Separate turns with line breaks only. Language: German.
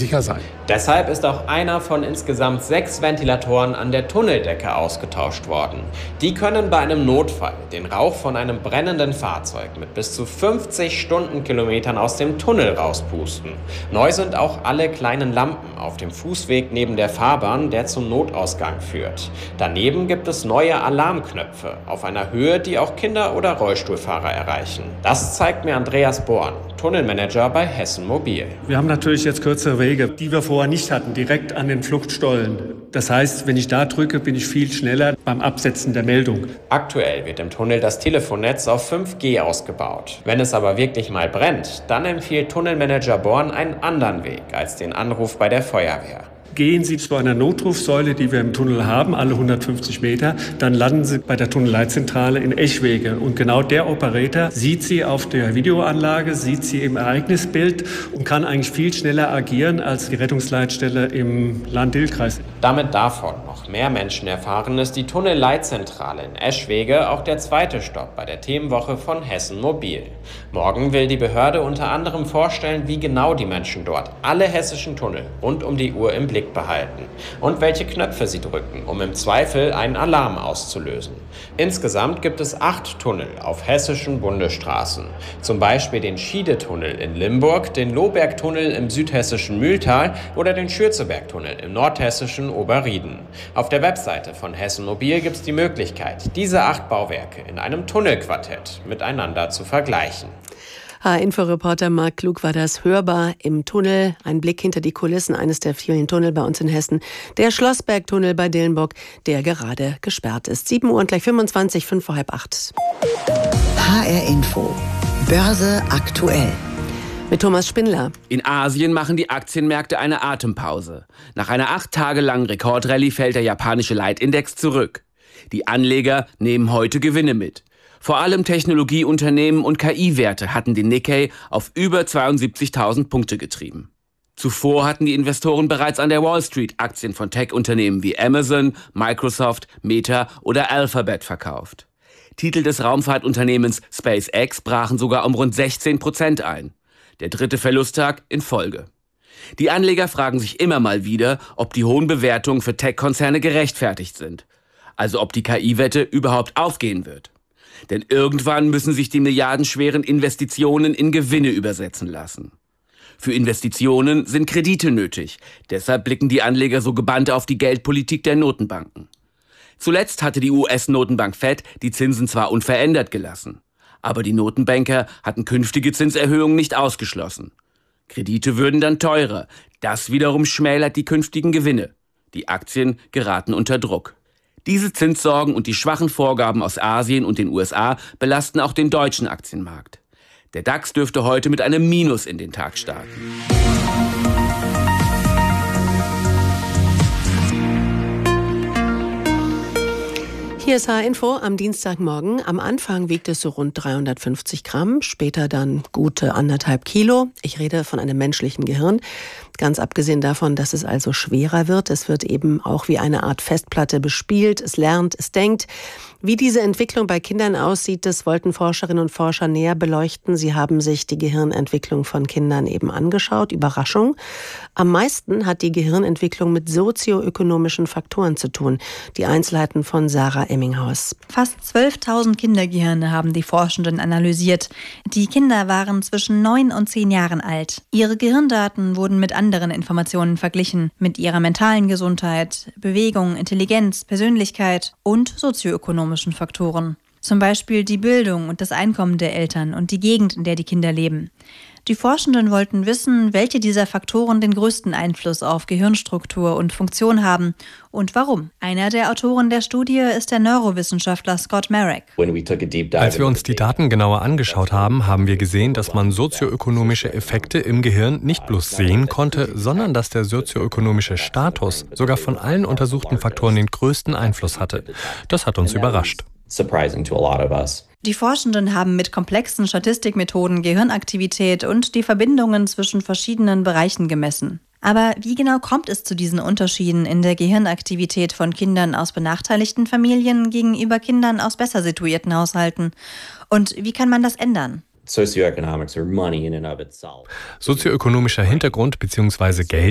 sicher sein.
Deshalb ist auch einer von insgesamt 6 Ventilatoren an der Tunneldecke ausgetauscht worden. Die können bei einem Notfall den Rauch von einem brennenden Fahrzeug mit bis zu 50 Stundenkilometern aus dem Tunnel rauspusten. Neu sind auch alle kleinen Lampen auf dem Fußweg neben der Fahrbahn, der zum Notausgang führt. Daneben gibt es neue Alarmknöpfe auf einer Höhe, die auch Kinder oder Rollstuhlfahrer erreichen. Das zeigt mir Andreas Born, Tunnelmanager bei Hessen Mobil.
Wir haben natürlich jetzt kürzere Wege, die wir vorher nicht hatten, direkt an den Fluchtstollen. Das heißt, wenn ich da drücke, bin ich viel schneller beim Absetzen der Meldung.
Aktuell wird im Tunnel das Telefonnetz auf 5G ausgebaut. Wenn es aber wirklich mal brennt, dann empfiehlt Tunnelmanager Born einen anderen Weg als den Anruf bei der Feuerwehr.
Gehen Sie zu einer Notrufsäule, die wir im Tunnel haben, alle 150 Meter, dann landen Sie bei der Tunnelleitzentrale in Eschwege. Und genau der Operator sieht Sie auf der Videoanlage, sieht Sie im Ereignisbild und kann eigentlich viel schneller agieren als die Rettungsleitstelle im Land-Dill-Kreis.
Damit davon noch mehr Menschen erfahren, ist die Tunnelleitzentrale in Eschwege auch der zweite Stopp bei der Themenwoche von Hessen Mobil. Morgen will die Behörde unter anderem vorstellen, wie genau die Menschen dort alle hessischen Tunnel rund um die Uhr im Blick behalten und welche Knöpfe sie drücken, um im Zweifel einen Alarm auszulösen. Insgesamt gibt es 8 Tunnel auf hessischen Bundesstraßen. Zum Beispiel den Schiedetunnel in Limburg, den Lohbergtunnel im südhessischen Mühltal oder den Schürzebergtunnel im nordhessischen Oberrieden. Auf der Webseite von Hessen Mobil gibt es die Möglichkeit, diese 8 Bauwerke in einem Tunnelquartett miteinander zu vergleichen.
H-Info-Reporter Marc Klug war das hörbar im Tunnel. Ein Blick hinter die Kulissen eines der vielen Tunnel bei uns in Hessen. Der Schlossbergtunnel bei Dillenburg, der gerade gesperrt ist. 7 Uhr und gleich 25, 5 vor halb 8.
HR-Info. Börse aktuell.
Mit Thomas Spindler.
In Asien machen die Aktienmärkte eine Atempause. Nach einer 8 Tage langen Rekordrallye fällt der japanische Leitindex zurück. Die Anleger nehmen heute Gewinne mit. Vor allem Technologieunternehmen und KI-Werte hatten den Nikkei auf über 72.000 Punkte getrieben. Zuvor hatten die Investoren bereits an der Wall Street Aktien von Tech-Unternehmen wie Amazon, Microsoft, Meta oder Alphabet verkauft. Titel des Raumfahrtunternehmens SpaceX brachen sogar um rund 16% ein. Der 3. Verlusttag in Folge. Die Anleger fragen sich immer mal wieder, ob die hohen Bewertungen für Tech-Konzerne gerechtfertigt sind. Also ob die KI-Wette überhaupt aufgehen wird. Denn irgendwann müssen sich die milliardenschweren Investitionen in Gewinne übersetzen lassen. Für Investitionen sind Kredite nötig. Deshalb blicken die Anleger so gebannt auf die Geldpolitik der Notenbanken. Zuletzt hatte die US-Notenbank Fed die Zinsen zwar unverändert gelassen, aber die Notenbanker hatten künftige Zinserhöhungen nicht ausgeschlossen. Kredite würden dann teurer. Das wiederum schmälert die künftigen Gewinne. Die Aktien geraten unter Druck. Diese Zinssorgen und die schwachen Vorgaben aus Asien und den USA belasten auch den deutschen Aktienmarkt. Der DAX dürfte heute mit einem Minus in den Tag starten.
Hier ist H-Info am Dienstagmorgen. Am Anfang wiegt es so rund 350 Gramm, später dann gute 1,5 Kilo. Ich rede von einem menschlichen Gehirn. Ganz abgesehen davon, dass es also schwerer wird. Es wird eben auch wie eine Art Festplatte bespielt. Es lernt, es denkt. Wie diese Entwicklung bei Kindern aussieht, das wollten Forscherinnen und Forscher näher beleuchten. Sie haben sich die Gehirnentwicklung von Kindern eben angeschaut. Überraschung. Am meisten hat die Gehirnentwicklung mit sozioökonomischen Faktoren zu tun. Die Einzelheiten von Sarah Emminghaus.
Fast 12.000 Kindergehirne haben die Forschenden analysiert. Die Kinder waren zwischen 9 und 10 Jahren alt. Ihre Gehirndaten wurden mit anderen Informationen verglichen. Mit ihrer mentalen Gesundheit, Bewegung, Intelligenz, Persönlichkeit und sozioökonomischen Faktoren. Zum Beispiel die Bildung und das Einkommen der Eltern und die Gegend, in der die Kinder leben. Die Forschenden wollten wissen, welche dieser Faktoren den größten Einfluss auf Gehirnstruktur und Funktion haben und warum. Einer der Autoren der Studie ist der Neurowissenschaftler Scott Marek.
Als wir uns die Daten genauer angeschaut haben, haben wir gesehen, dass man sozioökonomische Effekte im Gehirn nicht bloß sehen konnte, sondern dass der sozioökonomische Status sogar von allen untersuchten Faktoren den größten Einfluss hatte. Das hat uns überrascht.
Die Forschenden haben mit komplexen Statistikmethoden Gehirnaktivität und die Verbindungen zwischen verschiedenen Bereichen gemessen. Aber wie genau kommt es zu diesen Unterschieden in der Gehirnaktivität von Kindern aus benachteiligten Familien gegenüber Kindern aus besser situierten Haushalten? Und wie kann man das ändern?
Sozioökonomischer Hintergrund bzw. Geld